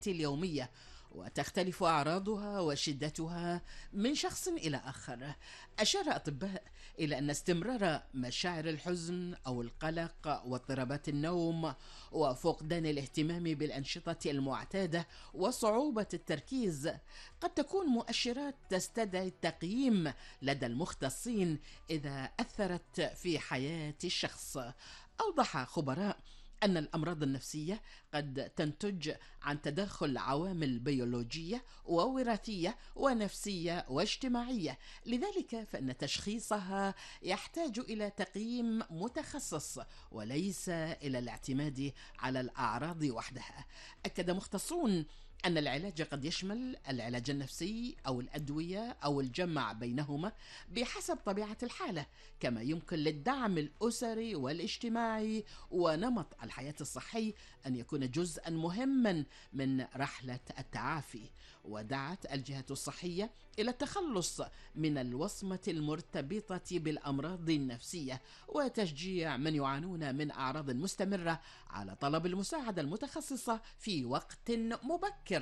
اليومية، وتختلف أعراضها وشدتها من شخص إلى آخر. أشار أطباء إلى أن استمرار مشاعر الحزن أو القلق واضطرابات النوم وفقدان الاهتمام بالأنشطة المعتادة وصعوبة التركيز قد تكون مؤشرات تستدعي التقييم لدى المختصين إذا أثرت في حياة الشخص. أوضح خبراء أن الأمراض النفسية قد تنتج عن تداخل عوامل بيولوجية ووراثية ونفسية واجتماعية، لذلك فإن تشخيصها يحتاج إلى تقييم متخصص وليس إلى الاعتماد على الأعراض وحدها. أكد مختصون أن العلاج قد يشمل العلاج النفسي أو الأدوية أو الجمع بينهما بحسب طبيعة الحالة، كما يمكن للدعم الأسري والاجتماعي ونمط الحياة الصحي أن يكون جزءا مهما من رحلة التعافي. ودعت الجهات الصحية إلى التخلص من الوصمة المرتبطة بالأمراض النفسية وتشجيع من يعانون من أعراض مستمرة على طلب المساعدة المتخصصة في وقت مبكر.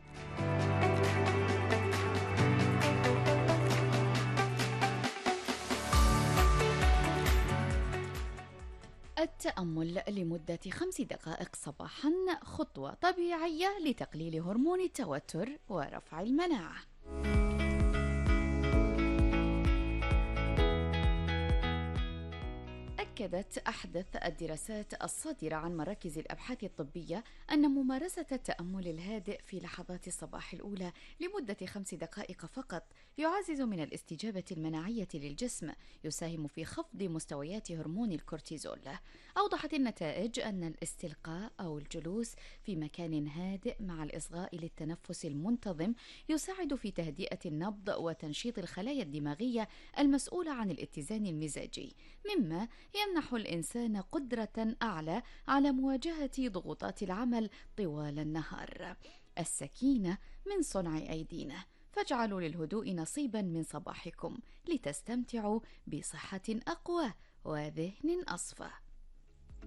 التأمل لمدة 5 دقائق صباحا خطوة طبيعية لتقليل هرمون التوتر ورفع المناعة. أكدت أحدث الدراسات الصادرة عن مراكز الأبحاث الطبية أن ممارسة التأمل الهادئ في لحظات الصباح الأولى لمدة 5 دقائق فقط يعزز من الاستجابة المناعية للجسم، يساهم في خفض مستويات هرمون الكورتيزول. أوضحت النتائج أن الاستلقاء أو الجلوس في مكان هادئ مع الإصغاء للتنفس المنتظم يساعد في تهدئة النبض وتنشيط الخلايا الدماغية المسؤولة عن الاتزان المزاجي، مما يمنح الإنسان قدرة أعلى على مواجهة ضغوطات العمل طوال النهار. السكينة من صنع أيدينا، فاجعلوا للهدوء نصيبا من صباحكم لتستمتعوا بصحة أقوى وذهن أصفى.